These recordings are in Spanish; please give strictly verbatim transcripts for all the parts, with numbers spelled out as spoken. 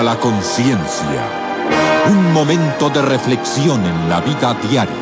La conciencia, un momento de reflexión en la vida diaria.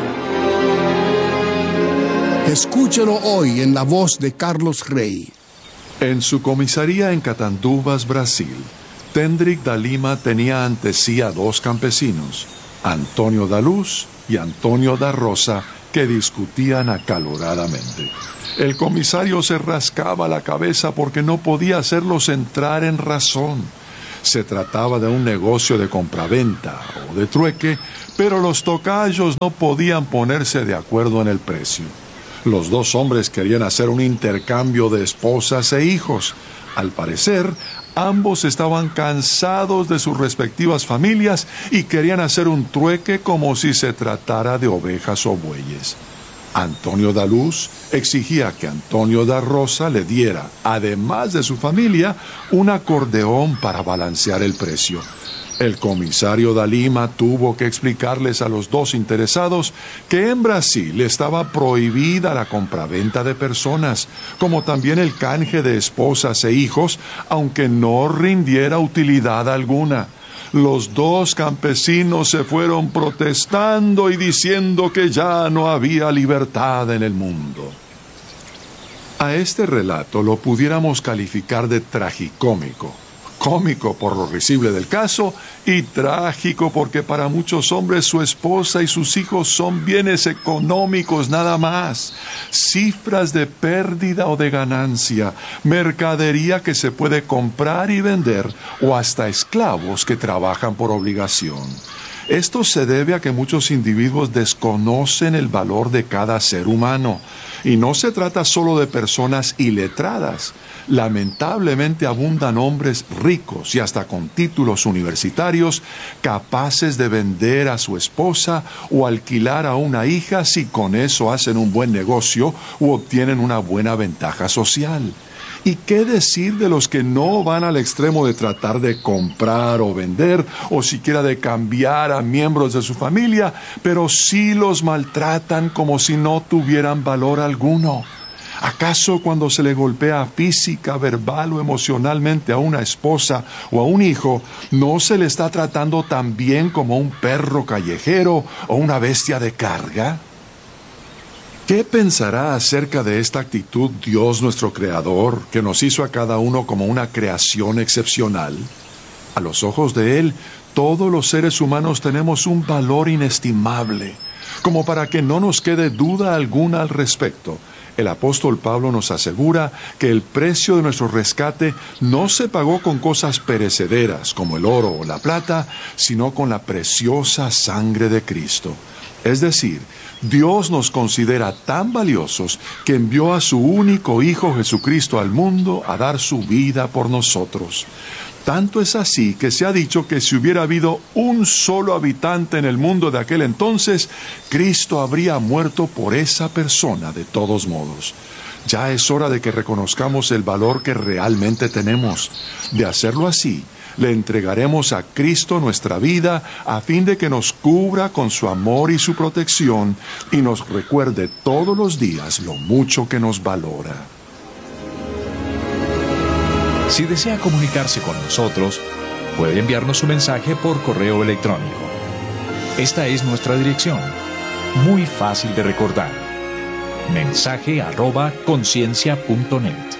Escúchelo hoy en la voz de Carlos Rey. En su comisaría en Catanduvas, Brasil, Tendrick da Lima tenía ante sí a dos campesinos, Antonio da Luz y Antonio da Rosa, que discutían acaloradamente. El comisario se rascaba la cabeza porque no podía hacerlos entrar en razón. Se trataba de un negocio de compraventa o de trueque, pero los tocayos no podían ponerse de acuerdo en el precio. Los dos hombres querían hacer un intercambio de esposas e hijos. Al parecer, ambos estaban cansados de sus respectivas familias y querían hacer un trueque como si se tratara de ovejas o bueyes. Antonio da Luz exigía que Antonio da Rosa le diera, además de su familia, un acordeón para balancear el precio. El comisario da Lima tuvo que explicarles a los dos interesados que en Brasil estaba prohibida la compraventa de personas, como también el canje de esposas e hijos, aunque no rindiera utilidad alguna. Los dos campesinos se fueron protestando y diciendo que ya no había libertad en el mundo. A este relato lo pudiéramos calificar de tragicómico. Cómico por lo risible del caso y trágico porque para muchos hombres su esposa y sus hijos son bienes económicos nada más, cifras de pérdida o de ganancia, mercadería que se puede comprar y vender o hasta esclavos que trabajan por obligación. Esto se debe a que muchos individuos desconocen el valor de cada ser humano. Y no se trata solo de personas iletradas. Lamentablemente abundan hombres ricos y hasta con títulos universitarios capaces de vender a su esposa o alquilar a una hija si con eso hacen un buen negocio u obtienen una buena ventaja social. ¿Y qué decir de los que no van al extremo de tratar de comprar o vender, o siquiera de cambiar a miembros de su familia, pero sí los maltratan como si no tuvieran valor alguno? ¿Acaso cuando se le golpea física, verbal o emocionalmente a una esposa o a un hijo, no se le está tratando tan bien como un perro callejero o una bestia de carga? ¿Qué pensará acerca de esta actitud Dios nuestro Creador, que nos hizo a cada uno como una creación excepcional? A los ojos de Él, todos los seres humanos tenemos un valor inestimable, como para que no nos quede duda alguna al respecto. El apóstol Pablo nos asegura que el precio de nuestro rescate no se pagó con cosas perecederas, como el oro o la plata, sino con la preciosa sangre de Cristo. Es decir, Dios nos considera tan valiosos que envió a su único Hijo Jesucristo al mundo a dar su vida por nosotros. Tanto es así que se ha dicho que si hubiera habido un solo habitante en el mundo de aquel entonces, Cristo habría muerto por esa persona de todos modos. Ya es hora de que reconozcamos el valor que realmente tenemos. De hacerlo así, le entregaremos a Cristo nuestra vida a fin de que nos cubra con su amor y su protección y nos recuerde todos los días lo mucho que nos valora. Si desea comunicarse con nosotros, puede enviarnos un mensaje por correo electrónico. Esta es nuestra dirección, muy fácil de recordar. mensaje arroba conciencia punto net.